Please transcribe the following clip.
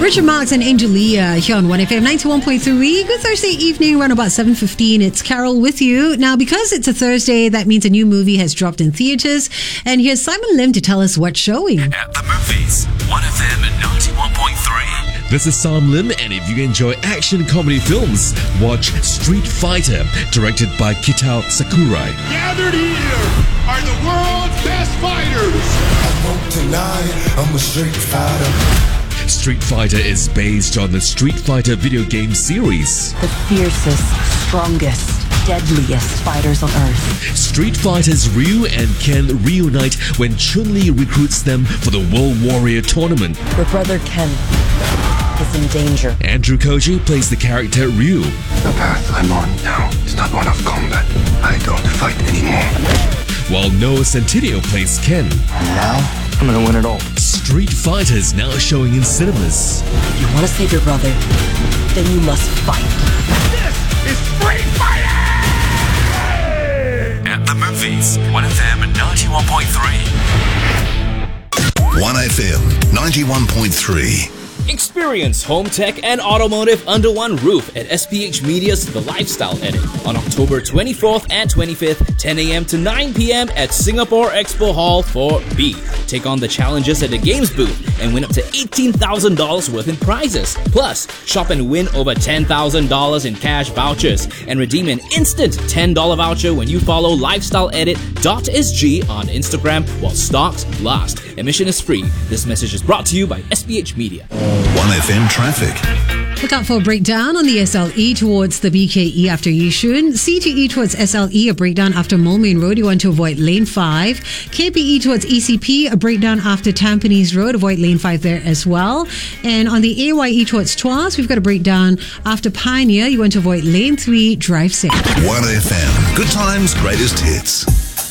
Richard Marx and Angelia here on 1FM 91.3. Good Thursday evening, around about 7:15. It's Carol with you. Now, because it's a Thursday, that means a new movie has dropped in theaters. And here's Simon Lim to tell us what's showing. At the movies, 1FM 91.3. This is Sam Lim, and if you enjoy action comedy films, watch Street Fighter, directed by Kitao Sakurai. Gathered here are the world's best fighters. I won't deny I'm a street fighter. Street Fighter is based on the Street Fighter video game series. The fiercest, strongest, deadliest fighters on Earth. Street Fighters Ryu and Ken reunite when Chun-Li recruits them for the World Warrior Tournament. Your brother Ken is in danger. Andrew Koji plays the character Ryu. The path I'm on now is not one of combat. I don't fight anymore. While Noah Centineo plays Ken. And now, I'm gonna win it all. Street Fighter is now showing in cinemas. If you want to save your brother, then you must fight. This is Street Fighter! At the movies, 1FM 91.3. 1FM 91.3. Experience home tech and automotive under one roof at SPH Media's The Lifestyle Edit on October 24th and 25th, 10 a.m. to 9 p.m. at Singapore Expo Hall 4B. Take on the challenges at the games booth and win up to $18,000 worth in prizes. Plus, shop and win over $10,000 in cash vouchers and redeem an instant $10 voucher when you follow lifestyleedit.sg on Instagram while stocks last. Admission is free. This message is brought to you by SPH Media. 1FM traffic. Look out for a breakdown on the SLE towards the BKE after Yishun. CTE towards SLE, a breakdown after Moulmein Road. You want to avoid lane 5. KPE towards ECP, a breakdown after Tampines Road. Avoid lane 5 there as well. And on the AYE towards Tuas, we've got a breakdown after Pioneer. You want to avoid lane 3, drive safe. 1FM. Good times, greatest hits.